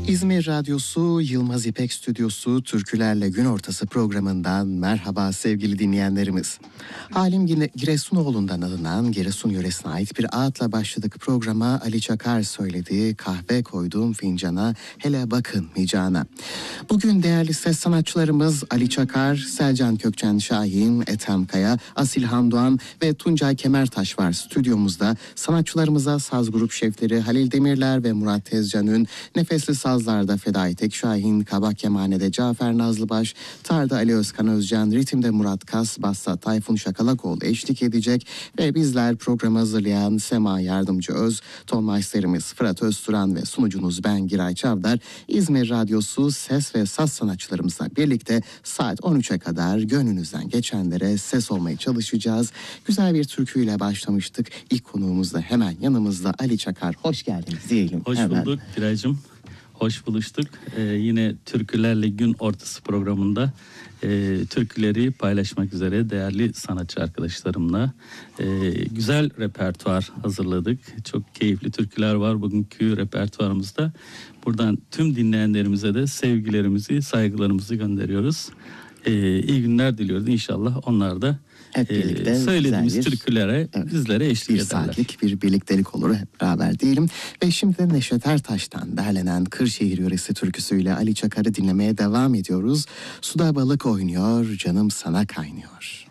İzmir Radyosu Yılmaz İpek Stüdyosu Türkülerle Gün Ortası programından merhaba sevgili dinleyenlerimiz. Halim Giresunoğlu'ndan alınan Giresun yöresine ait bir ağıtla başladık programa. Ali Çakar söyledi, kahve koydum fincana, hele bakın micana. Bugün değerli ses sanatçılarımız Ali Çakar, Selcan Kökçen Şahin, Ethem Kaya, Asilhan Doğan ve Tuncay Kemertaş var stüdyomuzda. Sanatçılarımıza saz grup şefleri Halil Demirler ve Murat Tezcan'ın, nefesli sazlarda Fedai Tek Şahin, kabak kemanede Cafer Nazlıbaş, tarda Ali Özkan Özcan, ritimde Murat Kas, bassa Tayfun Şakalakoğlu eşlik edecek ve bizler programı hazırlayan Sema Yardımcı Öz, ton masterimiz Fırat Özturan ve sunucunuz ben Giray Çavdar, İzmir Radyosu ses ve saz sanatçılarımızla birlikte saat 13'e kadar gönlünüzden geçenlere ses olmaya çalışacağız. Güzel bir türküyle başlamıştık. İlk konuğumuz da hemen yanımızda Ali Çakar. Hoş geldiniz diyelim. Hoş bulduk Giraycığım. Hoş buluştuk. Yine Türkülerle Gün Ortası programında türküleri paylaşmak üzere değerli sanatçı arkadaşlarımla güzel repertuar hazırladık. Çok keyifli türküler var bugünkü repertuarımızda. Buradan tüm dinleyenlerimize de sevgilerimizi, saygılarımızı gönderiyoruz. İyi günler diliyoruz. İnşallah onlar da hep birlikte söylediğimiz türkülere bizlere eşlik ederler. Bir saatlik bir birliktelik olur, hep beraber diyelim. Ve şimdi de Neşet Ertaş'tan derlenen Kırşehir yöresi türküsüyle Ali Çakar'ı dinlemeye devam ediyoruz. Suda balık oynuyor, canım sana kaynıyor.